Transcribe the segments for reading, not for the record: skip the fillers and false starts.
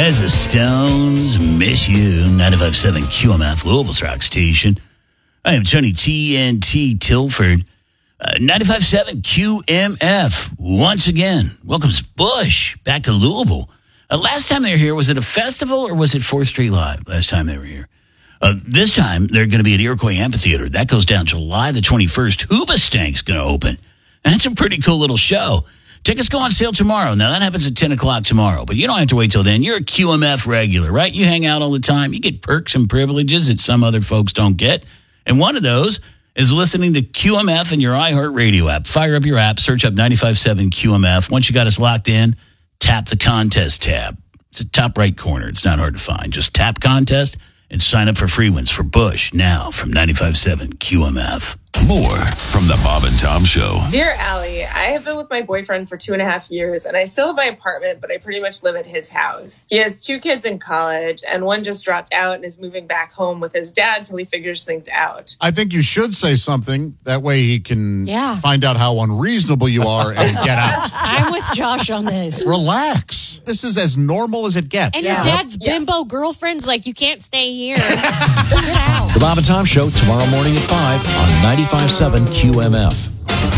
guys, the Stones, miss you. 95.7 QMF, Louisville's rock station. I am Tony TNT Tilford. 95.7 QMF. Once again, welcomes Bush back to Louisville. Last time they were here, was it a festival or was it 4th Street Live last time they were here? This time, they're going to be at Iroquois Amphitheater. That goes down July the 21st. Hoobastank's going to open. That's a pretty cool little show. Tickets go on sale tomorrow. Now, that happens at 10 o'clock tomorrow, but you don't have to wait till then. You're a QMF regular, right? You hang out all the time. You get perks and privileges that some other folks don't get. And one of those is listening to QMF in your iHeartRadio app. Fire up your app, search up 95.7 QMF. Once you got us locked in, tap the contest tab. It's the top right corner. It's not hard to find. Just tap contest and sign up for free ones for Bush now from 95.7 QMF. More from the Bob and Tom Show. Dear Allie, I have been with my boyfriend for 2.5 years, and I still have my apartment, but I pretty much live at his house. He has 2 kids in college, and one just dropped out and is moving back home with his dad till he figures things out. I think you should say something. That way he can find out how unreasonable you are and get out. I'm with Josh on this. Relax. This is as normal as it gets. And your dad's bimbo girlfriend's like, you can't stay here. Wow. The Bob and Tom Show tomorrow morning at 5 on 95.7 QMF.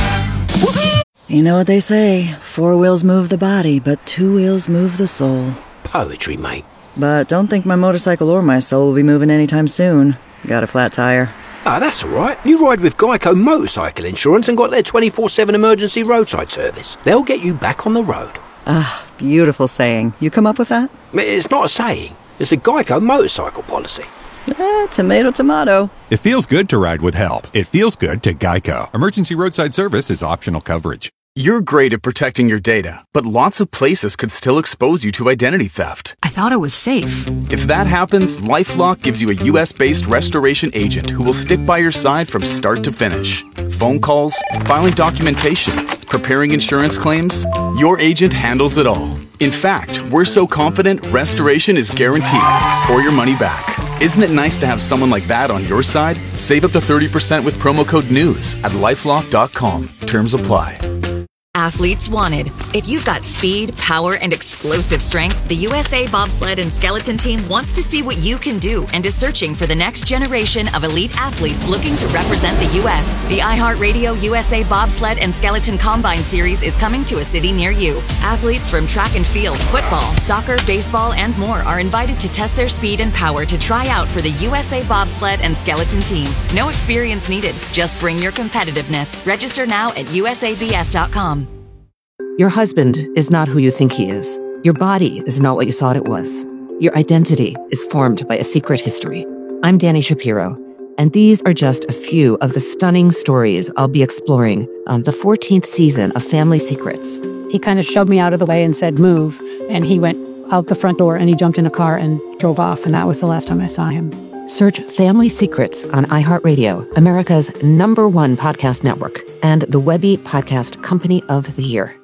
You know what they say, 4 wheels move the body, but 2 wheels move the soul. Poetry, mate. But don't think my motorcycle or my soul will be moving anytime soon. Got a flat tire. Ah, that's all right. You ride with Geico Motorcycle Insurance and got their 24/7 emergency roadside service. They'll get you back on the road. Ah, beautiful saying. You come up with that? It's not a saying. It's a Geico motorcycle policy. Tomato, tomato. It feels good to ride with help. It feels good to Geico. Emergency roadside service is optional coverage. You're great at protecting your data, but lots of places could still expose you to identity theft. I thought it was safe. If that happens, LifeLock gives you a US-based restoration agent who will stick by your side from start to finish. Phone calls, filing documentation, preparing insurance claims, your agent handles it all. In fact, we're so confident restoration is guaranteed or your money back. Isn't it nice to have someone like that on your side? Save up to 30% with promo code NEWS at LifeLock.com. Terms apply. Athletes wanted. If you've got speed, power, and explosive strength, the USA Bobsled and Skeleton Team wants to see what you can do and is searching for the next generation of elite athletes looking to represent the U.S. The iHeartRadio USA Bobsled and Skeleton Combine Series is coming to a city near you. Athletes from track and field, football, soccer, baseball, and more are invited to test their speed and power to try out for the USA Bobsled and Skeleton Team. No experience needed. Just bring your competitiveness. Register now at usabs.com. Your husband is not who you think he is. Your body is not what you thought it was. Your identity is formed by a secret history. I'm Danny Shapiro, and these are just a few of the stunning stories I'll be exploring on the 14th season of Family Secrets. He kind of shoved me out of the way and said, move. And he went out the front door and he jumped in a car and drove off. And that was the last time I saw him. Search Family Secrets on iHeartRadio, America's #1 podcast network, and the Webby Podcast Company of the Year.